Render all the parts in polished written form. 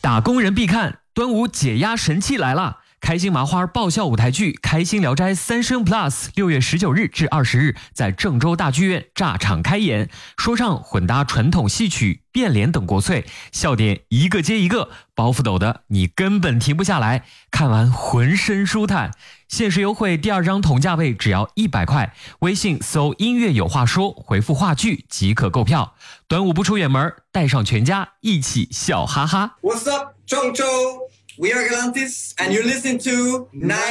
打工人必看，端午解压神器来了！开心麻花爆笑舞台剧《开心聊斋三生 Plus》6月19日至20日在郑州大剧院炸场开演，说唱混搭传统戏曲、变脸等国粹，笑点一个接一个，包袱抖的你根本停不下来，看完浑身舒坦。限时优惠，第二张同价位只要100块，微信搜音乐有话说，回复话剧即可购票。端午不出远门，带上全家一起笑哈哈。 What's up, Chongcho? We are Galantis, and you're listening to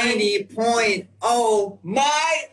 90.0 My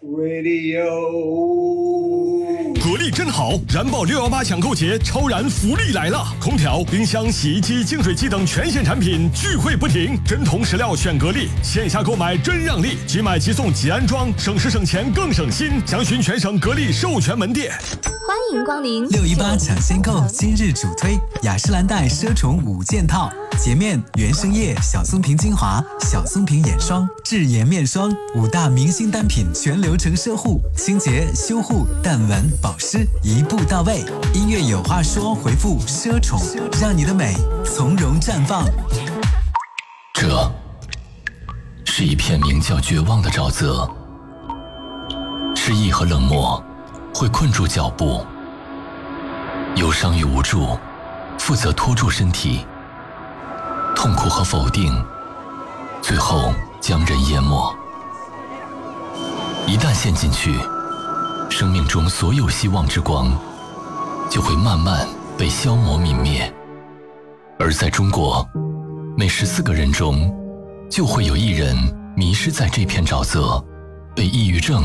Radio. 格力真好，燃爆618抢购节超燃福利来了！空调、冰箱、洗衣机、净水机等全线产品聚会不停，真铜实料选格力，线下购买真让利，即买即送即安装，省时省钱更省心。详询全省格力授权门店。 欢迎光临 618抢先购，今日主推雅诗兰黛奢宠5件套，洁面、原生液、小松瓶精华、小松瓶眼霜、智颜面霜，5大明星单品全流程奢护，清洁、修护、淡纹、保湿一步到位。音乐有话说，回复奢宠，让你的美从容绽放。 这是一片名叫绝望的沼泽，失意和冷漠会困住脚步，忧伤与无助负责拖住身体，痛苦和否定最后将人淹没。一旦陷进去，生命中所有希望之光就会慢慢被消磨泯灭。而在中国，每14个人中就会有1人迷失在这片沼泽，被抑郁症